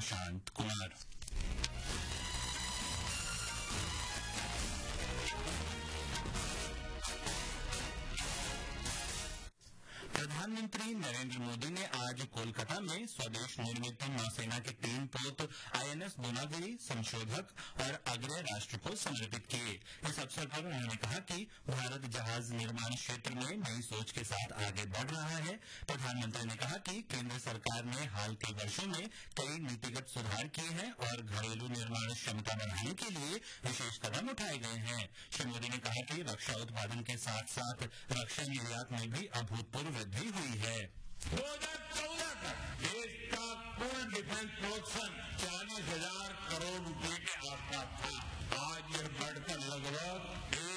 प्रशांत कुमार। प्रधानमंत्री नरेंद्र मोदी ने आज कोलकाता में स्वदेश निर्मित नौसेना के 3 पोत INS दोनागिरी संशोधक और अग्रय राष्ट्र को समर्पित किए। इस अवसर पर उन्होंने कहा कि भारत जहाज निर्माण क्षेत्र में नई सोच के साथ आगे बढ़ रहा है। प्रधानमंत्री ने कहा कि केंद्र सरकार ने हाल के वर्षों में कई नीतिगत सुधार किए हैं और घरेलू निर्माण क्षमता बढ़ाने के लिए विशेष कदम उठाए गए हैं। श्री मोदी ने कहा कि रक्षा उत्पादन के साथ साथ रक्षा निर्यात में भी अभूतपूर्व वृद्धि हुई है। 2014 तक देश का कुल डिफेंस प्रोडक्शन 40,000 करोड़ रुपए के आसपास था। आज यह बढ़कर लगभग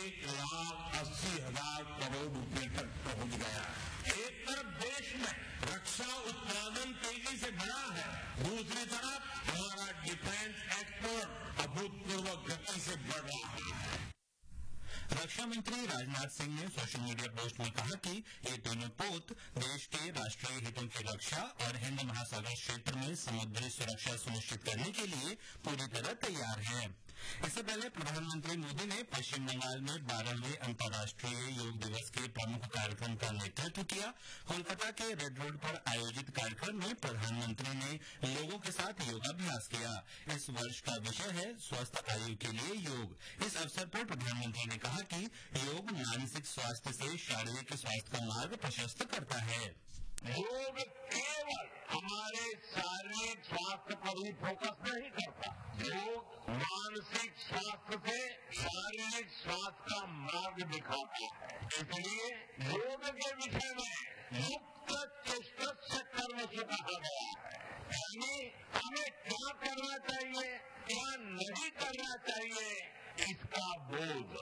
1,80,000 करोड़ रुपए तक पहुंच गया है। एक तरफ देश में रक्षा उत्पादन तेजी से बढ़ा है, दूसरी तरफ हमारा डिफेंस एक्सपोर्ट अभूतपूर्व गति से बढ़ रहा है। रक्षा मंत्री राजनाथ सिंह ने सोशल मीडिया पोस्ट में कहा कि ये तीनों पोत देश के राष्ट्रीय हितों की रक्षा और हिंद महासागर क्षेत्र में समुद्री सुरक्षा सुनिश्चित करने के लिए पूरी तरह तैयार हैं। इससे पहले प्रधानमंत्री मोदी ने पश्चिम बंगाल में 12वें अंतर्राष्ट्रीय योग दिवस के प्रमुख कार्यक्रम का नेतृत्व किया। कोलकाता के रेड रोड पर आयोजित कार्यक्रम में प्रधानमंत्री ने लोगों के साथ योगाभ्यास किया। इस वर्ष का विषय है स्वस्थ आयु के लिए योग। इस अवसर पर प्रधानमंत्री ने कहा कि योग मानसिक स्वास्थ्य से शारीरिक स्वास्थ्य का मार्ग प्रशस्त करता है। योग केवल हमारे शारीरिक स्वास्थ्य पर ही फोकस नहीं करता, योग मानसिक स्वास्थ्य से शारीरिक स्वास्थ्य का मार्ग दिखाता है। इसलिए योग के विषय में मुक्त चेष्टा कर्म से कहा गया है, यानी हमें क्या करना चाहिए, क्या नहीं करना चाहिए, इसका बोध।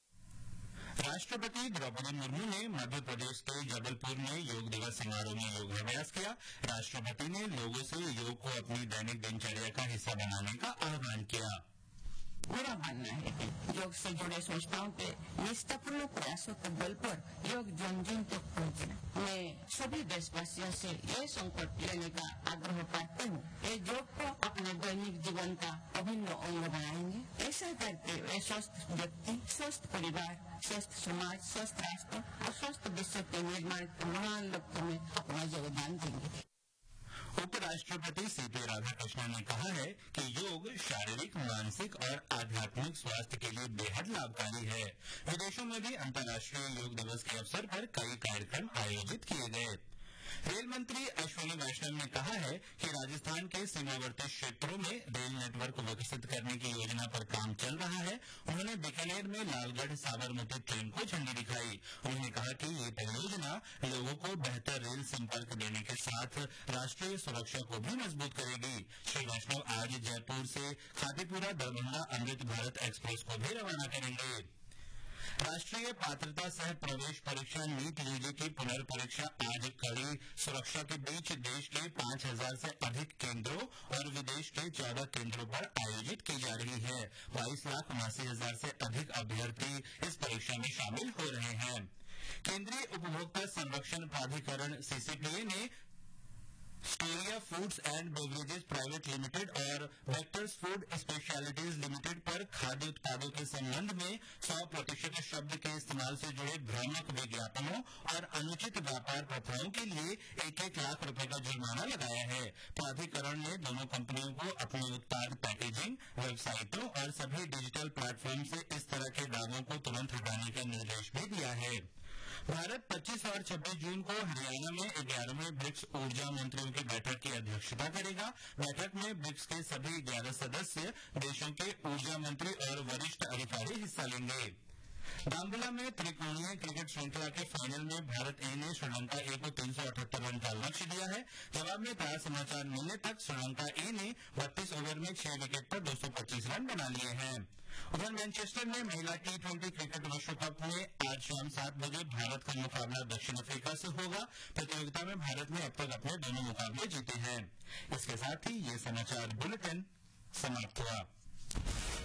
राष्ट्रपति द्रौपदी मुर्मू ने मध्य प्रदेश के जबलपुर में योग दिवस समारोह में योगाभ्यास किया। राष्ट्रपति ने लोगों से योग को अपनी दैनिक दिनचर्या का हिस्सा बनाने का आह्वान किया। मेरा मानना है कि योग से जुड़े संस्थाओं के निष्ठापूर्ण प्रयासों के बल पर योग जन जन तक पहुँचे। मैं सभी देशवासियों से ये संकल्प लेने का आग्रह करती हूँ कि योग को अपने दैनिक जीवन का अभिन्न अंग बनाएंगे। ऐसा करके वे स्वस्थ व्यक्ति, स्वस्थ परिवार, स्वस्थ समाज, स्वस्थ राष्ट्र और स्वस्थ विश्व के निर्माण के महान लक्ष्य में अपना योगदान देंगे। उपराष्ट्रपति सीपी राधाकृष्णन ने कहा है कि योग शारीरिक, मानसिक और आध्यात्मिक स्वास्थ्य के लिए बेहद लाभकारी है। विदेशों में भी अंतर्राष्ट्रीय योग दिवस के अवसर पर कई कार्यक्रम आयोजित किए गए। रेल मंत्री अश्विनी वैष्णव ने कहा है कि राजस्थान के सीमावर्ती क्षेत्रों में रेल नेटवर्क विकसित करने की योजना पर काम चल रहा है। उन्होंने बीकानेर में लालगढ़ साबरमती ट्रेन को झंडी दिखाई। उन्होंने कहा कि ये परियोजना लोगों को बेहतर रेल संपर्क देने के साथ राष्ट्रीय सुरक्षा को भी मजबूत करेगी। श्री वैष्णव आज जयपुर से खातीपुरा दरभंगा अमृत भारत एक्सप्रेस को भी रवाना करेंगे। राष्ट्रीय पात्रता सह प्रवेश परीक्षा नीट यूजी की पुनर्परीक्षा आज कड़ी सुरक्षा के बीच देश के 5,000 से अधिक केंद्रों और विदेश के 14 केंद्रों पर आयोजित की जा रही है। 22,79,000 से अधिक अभ्यर्थी इस परीक्षा में शामिल हो रहे हैं। केंद्रीय उपभोक्ता संरक्षण प्राधिकरण CCPA ने स्टोरिया foods and beverages private limited और वेक्टर्स फूड स्पेशलिटीज लिमिटेड पर खाद्य उत्पादों के संबंध में 100% शब्द के इस्तेमाल से जुड़े भ्रामक विज्ञापनों और अनुचित व्यापार प्रथाओं के लिए 1-1 लाख रुपए का जुर्माना लगाया है। प्राधिकरण ने दोनों कंपनियों को अपने उत्पाद पैकेजिंग, वेबसाइटों और सभी डिजिटल प्लेटफॉर्म से इस तरह के दावों को तुरंत हटाने का निर्देश भी दिया है। भारत 25 और 26 जून को हरियाणा में 11वें ब्रिक्स ऊर्जा मंत्रियों की बैठक की अध्यक्षता करेगा। बैठक में ब्रिक्स के सभी 11 सदस्य देशों के ऊर्जा मंत्री और वरिष्ठ अधिकारी हिस्सा लेंगे। डांगुला में त्रिकोणीय क्रिकेट श्रृंखला के फाइनल में भारत ए ने श्रीलंका ए को 378 रन का लक्ष्य दिया है। जवाब में ताजा समाचार मिलने तक श्रीलंका ए ने 32 ओवर में 6 विकेट पर 225 रन बना लिए हैं। उधर मैनचेस्टर में महिला T20 क्रिकेट विश्व कप में आज शाम 7 बजे भारत का मुकाबला दक्षिण अफ्रीका से होगा। प्रतियोगिता में भारत ने अब तक अपने दोनों मुकाबले जीते हैं। इसके साथ ही ये समाचार बुलेटिन समाप्त हुआ।